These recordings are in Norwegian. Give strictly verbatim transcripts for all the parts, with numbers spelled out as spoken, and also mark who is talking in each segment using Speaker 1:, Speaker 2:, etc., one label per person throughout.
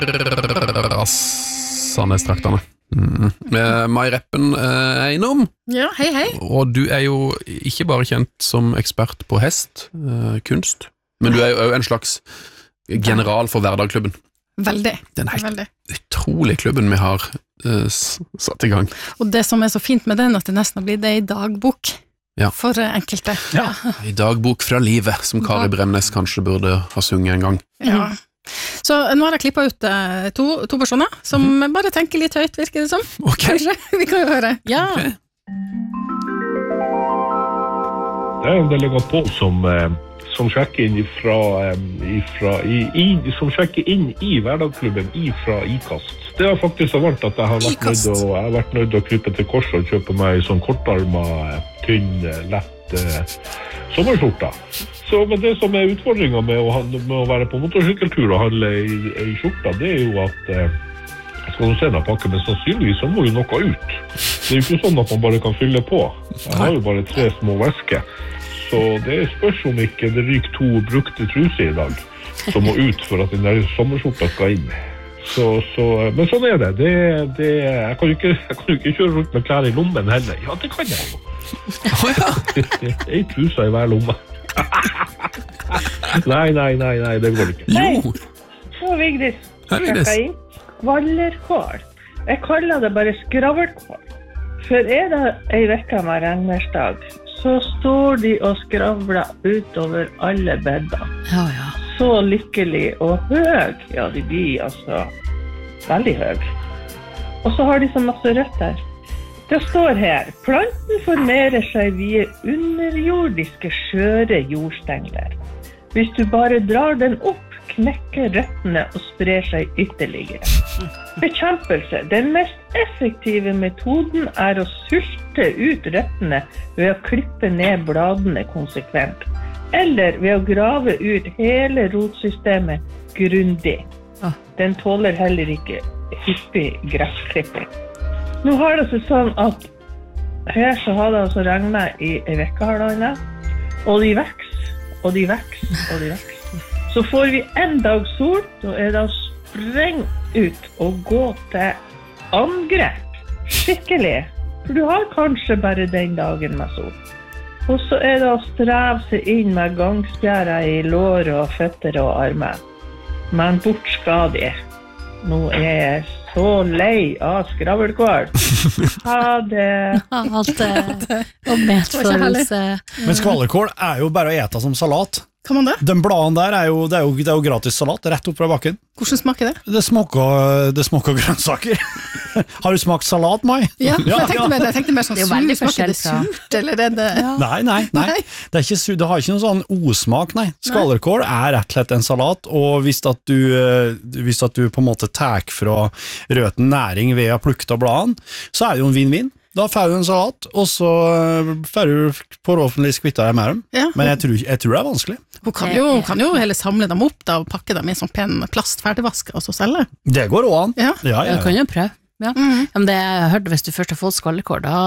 Speaker 1: Sandnes-traktene. Mm. Mai Reppen er innom.
Speaker 2: Ja, hei hei.
Speaker 1: Og du er jo ikke bare kjent som ekspert på hest, eh, kunst, men du er jo en slags general for Hverdagklubben.
Speaker 2: Veldig.
Speaker 1: Den helt
Speaker 2: Veldig.
Speaker 1: utrolig klubben vi har eh, satt i gang.
Speaker 2: Og det som er så fint med den, at det nesten har blitt ei dagbok
Speaker 1: Ja.
Speaker 2: for enkelte.
Speaker 1: Ja. I dagbok fra livet, som Kari Bremnes kanskje burde ha sunget en gang.
Speaker 2: Ja. Så nå har jeg klippet ut uh, to, to personer som mm-hmm. bare tenker litt høyt, virker det som.
Speaker 1: Ok.
Speaker 2: Kanskje? Vi kan jo høre. Ja.
Speaker 1: Okay.
Speaker 3: Det er en delegat på som, eh, som sjekker inn ifra, eh, ifra i, i, som sjekker inn i Hverdagklubben ifra IKAST. Det har faktisk vært at jeg har vært nødt å, jeg har vært nødt å krype til kors og kjøpe meg sånn kortarma, tynn, lett eh, sommerskjorta. Så, men det som er utfordringen med å, med å være på motorsykkeltur og handle i, i skjorta, det er jo at eh, skal du se denne pakken, men sannsynligvis så må jo noe ut. Det er jo ikke sånn at man bare kan fylle på. Jeg har jo bare tre små væsker. Så det spørs om ikke det ryker to brukte truser i dag, som må ut for at den der sommerskjorta skal inn. Så, så, men sånn er det. det, det jeg, kan jo ikke, jeg kan jo ikke kjøre rundt med klær i lommen heller. Ja, det kan jeg jo.
Speaker 1: Oh, ja.
Speaker 3: En trusa i hver lomme. Nei, nei, nei, nei, det går ikke.
Speaker 1: Jo.
Speaker 4: Så Vigdis,
Speaker 1: Hei, Vigdis.
Speaker 4: sjekka inn. Skvallerkål. Jeg kaller det bare skravlkål. For er det ei vekka med regnværsdag, så står de og skravler utover alle bedder.
Speaker 5: Ja, ja.
Speaker 4: Så lykkelig og høy. Ja, de blir altså veldig høy. Og så har de så masse rødt der. Det står her, planten formerer seg via underjordiske skjøre jordstengler. Hvis du bare drar den opp, knekker røttene og sprer seg ytterligere. Bekjempelse. Den mest effektive metoden er å sulte ut røttene ved å klippe ned bladene konsekvent, eller ved å grave ut hele rotsystemet grundig. Den tåler heller ikke hyppig gressklipping. Nå har det seg sånn at her så har det altså regnet i en vekka halvannet, og de veks, og de veks, og de veks. Så får vi en dag sol, da er det å sprenge ut og gå til angrep. Skikkelig. For du har kanskje bare den dagen med sol. Og så er det å streve seg inn med gangspjæra i lår og føtter og armer. Men bort skal de. Nå er jeg så lei av skravlkål. Ha det.
Speaker 5: Alt det. Og medfølelse.
Speaker 6: Men skvallerkål er jo bare å ete som salat.
Speaker 2: Kan man det?
Speaker 6: Den bladen der er jo, det er jo, det er jo gratis salat, rett opp fra bakken.
Speaker 2: Hvordan smaker det?
Speaker 6: Det smaker, det smaker grønnsaker. Har du smakt salat, Mai?
Speaker 2: Ja, jeg tenkte mer, jeg tenkte mer sånn
Speaker 5: Det er jo
Speaker 2: sur,
Speaker 5: veldig
Speaker 2: smaker det
Speaker 5: forskjell
Speaker 2: surt, eller er det... Ja.
Speaker 6: Nei, nei, nei.
Speaker 2: Nei.
Speaker 6: Det, er ikke, su- det har ikke noen sånn osmak, nei. Skvallerkål er rett og slett en salat, og hvis at du, eh, hvis at du på en måte tar fra røten næring ved å plukke av bladene, så er det jo en vinn-vinn. Da får du en salat, og så får du forhåpentligvis kvitte deg med dem.
Speaker 2: Ja.
Speaker 6: Men jeg tror, jeg tror det er vanskelig.
Speaker 2: Hun kan jo, kan jo heller samle dem opp da, og pakke dem i sånn pen plast ferdigvask, og så selge.
Speaker 6: Det går også an.
Speaker 2: Ja.
Speaker 6: Ja, ja,
Speaker 5: Du kan
Speaker 6: ja.
Speaker 5: jo prøve. Ja.
Speaker 2: Mhm.
Speaker 5: Ja, men det jeg har hørt, hvis du først har fått skvallerkål, da...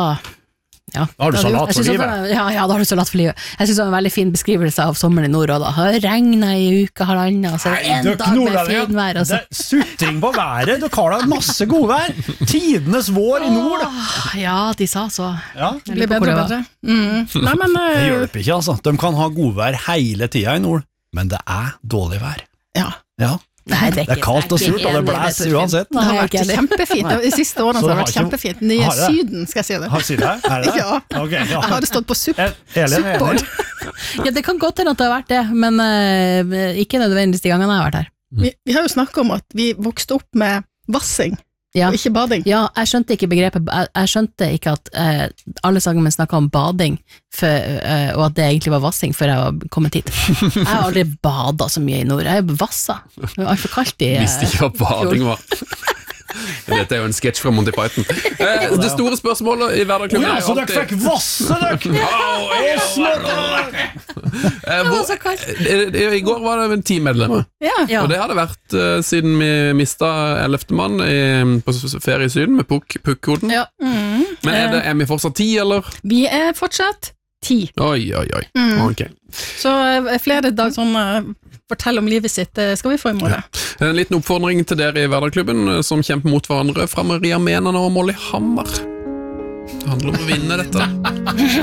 Speaker 5: Ja.
Speaker 6: Da har du
Speaker 5: Da
Speaker 6: salat
Speaker 5: jeg
Speaker 6: for
Speaker 5: synes at
Speaker 6: livet.
Speaker 5: det- Ja, ja, da har du salat for livet. Jeg synes det var en veldig fin beskrivelse av sommeren i nord, og da har det regnet i uka, halvandet, og så er det en
Speaker 6: Dere
Speaker 5: dag med
Speaker 6: nordlendinger,
Speaker 5: fin vær, og
Speaker 6: det
Speaker 5: så...
Speaker 6: er sutting på været. Dere har da masse godvær. Tidenes vår i nord.
Speaker 5: Åh, ja, de sa så.
Speaker 6: Ja,
Speaker 2: Det blir bedre og bedre. Mm. Nei, men...
Speaker 6: det
Speaker 2: eh,
Speaker 6: hjelper ikke, altså. De kan ha godvær hele tida i nord, men det er dårlig vær.
Speaker 2: Ja.
Speaker 6: Ja.
Speaker 5: Nei,
Speaker 6: Det er kaldt og surt, og det blæser uansett.
Speaker 2: Det har vært kjempefint. De siste årene
Speaker 6: Så
Speaker 2: så har det
Speaker 6: det har
Speaker 2: vært
Speaker 6: ikke-
Speaker 2: kjempefint. Nye
Speaker 6: Har det?
Speaker 2: Syden, skal jeg si det.
Speaker 6: Har sier det? Er det det?
Speaker 2: Ja.
Speaker 6: Ok, ja.
Speaker 2: Jeg har det stått på supp.
Speaker 6: Jeg- Elin er enig.
Speaker 5: Ja, det kan godt hende at det har vært det, men eh, ikke nødvendigvis de gangene jeg har vært her.
Speaker 2: Vi, vi har jo snakket om at vi vokste opp med vassing,
Speaker 5: Ja.
Speaker 2: og ikke bading.
Speaker 5: Ja, jeg skjønte ikke begrepet, jeg, jeg skjønte ikke at eh, alle sammen snakket om bading, for, eh, og at det egentlig var vassing før jeg var kommet hit. Jeg har aldri badet så mye i nord, jeg er vassa. Det var alt for kaldt i... eh,
Speaker 1: Visste ikke hva bading var. Dette er jo en sketsj fra Monty Python. Eh, det store spørsmålet i Hverdagklubben
Speaker 6: Ja,
Speaker 1: er
Speaker 6: så
Speaker 1: jo
Speaker 6: dere fikk vasse, dere!
Speaker 1: Eh, hvor,
Speaker 5: så kaldt.
Speaker 1: eh, I går var det vel ti medlemmer,
Speaker 2: Ja.
Speaker 5: Ja.
Speaker 1: og det har det vært eh, siden vi mistet ellevte mann i, på s- ferie i Syden med pukk- pukk-koden.
Speaker 5: Ja.
Speaker 2: Mm.
Speaker 1: Men er, det, er vi fortsatt ti, eller?
Speaker 2: Vi er fortsatt ti.
Speaker 1: Oi, oi, oi.
Speaker 2: Mm.
Speaker 1: Ok.
Speaker 2: Så eh, flere dag sånn eh, fortelle om livet sitt, det skal vi få i morgen.
Speaker 1: Ja. En liten oppfordring til dere i Hverdagsklubben som kjemper mot hverandre fra Maria Menan og Molly Hammer. Det handler om å vinne dette.